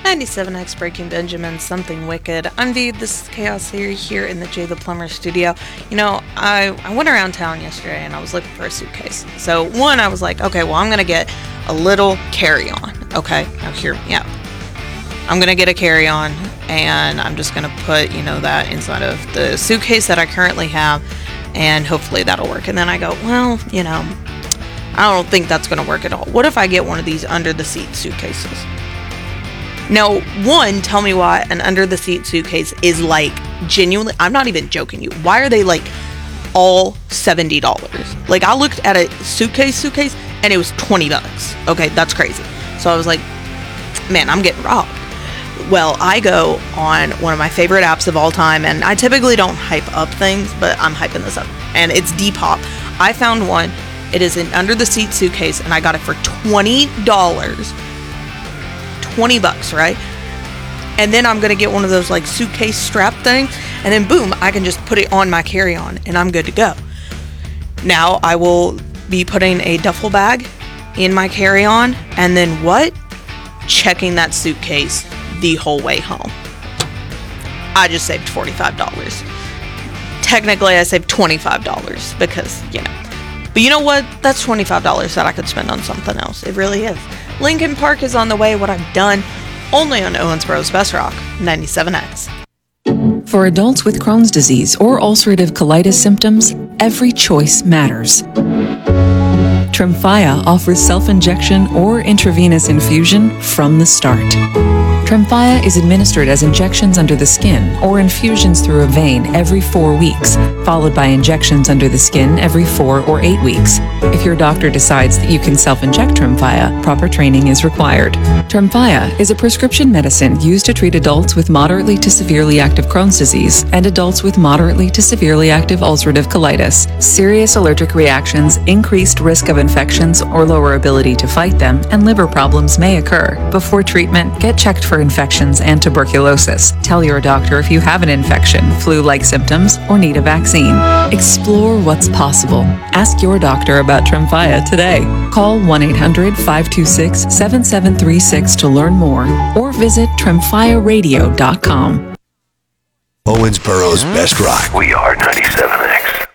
97X Breaking Benjamin, Something Wicked. I'm Dee, this is Chaos here in the Jay the Plumber studio. You know, I went around town yesterday and I was looking for a suitcase. So one, I was like, okay, well, I'm going to get a little carry-on. Okay, now hear me out. I'm going to get a carry-on and I'm just going to put, that inside of the suitcase that I currently have, and hopefully that'll work. And then I go, well, I don't think that's going to work at all. What if I get one of these under-the-seat suitcases? Now, one, tell me why an under-the-seat suitcase is like genuinely, I'm not even joking you. Why are they like all $70? Like, I looked at a suitcase and it was $20. Okay, that's crazy. So I was like, man, I'm getting robbed. Well, I go on one of my favorite apps of all time, and I typically don't hype up things, but I'm hyping this up. And it's Depop. I found one. It is an under-the-seat suitcase, and I got it for $20. $20, right? And then I'm gonna get one of those like suitcase strap things, and then boom, I can just put it on my carry-on and I'm good to go. Now I will be putting a duffel bag in my carry-on, and then what? Checking that suitcase the whole way home. I just saved $45. Technically I saved $25 because, But you know what? That's $25 that I could spend on something else. It really is. Lincoln Park is on the way. What I've done, only on Owensboro's Best Rock, 97X. For adults with Crohn's disease or ulcerative colitis symptoms, every choice matters. Tremfya offers self-injection or intravenous infusion from the start. Tremfya is administered as injections under the skin or infusions through a vein every 4 weeks, followed by injections under the skin every 4 or 8 weeks. If your doctor decides that you can self-inject Tremfya, proper training is required. Tremfya is a prescription medicine used to treat adults with moderately to severely active Crohn's disease and adults with moderately to severely active ulcerative colitis. Serious allergic reactions, increased risk of infections or lower ability to fight them, and liver problems may occur. Before treatment, get checked for infections and tuberculosis. Tell your doctor if you have an infection, flu-like symptoms, or need a vaccine. Explore what's possible. Ask your doctor about Tremfya today. Call 1-800-526-7736 to learn more, or visit tremfyaradio.com. Owensboro's Best Rock. We are 97X.